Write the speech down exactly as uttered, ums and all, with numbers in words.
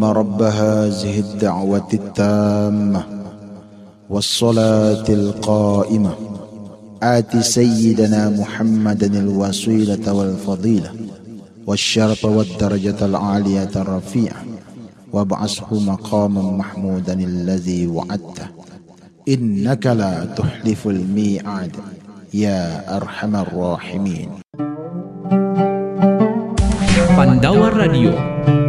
اللهم رب هذه الدعوة التامة والصلاة القائمة آت سيدنا محمدا الوسيلة والفضيلة والشرف والدرجة العالية الرفيعة وابعثه مقاما محمودا الذي وعدته إنك لا تخلف الميعاد يا أرحم الراحمين. Pandawa Radio